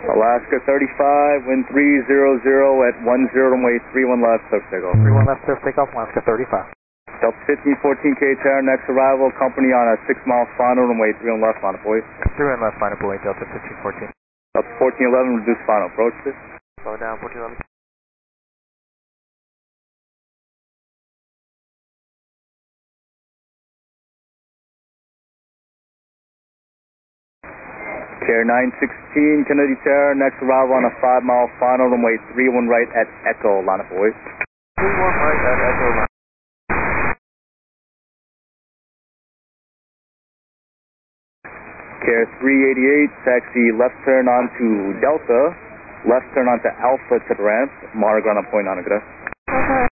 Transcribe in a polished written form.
Alaska 35, wind 300 at 10 runway 31 left, surf takeoff. 31 left, surf takeoff, Alaska 35. Delta 1514K tower, next arrival, company on a 6 mile final, runway 31 left, final buoy. 31 left, final buoy, Delta 1514. Delta 1411, reduce final approach, please. Slow down, 1411. Chair 916, Kennedy Tower, next arrival on a 5 mile final, runway 31 right at Echo, line of buoy. 31 right at Echo, line. Chair 388, taxi left turn onto Delta, left turn onto Alpha to the ramp, Mara Ground on point on a good. Okay.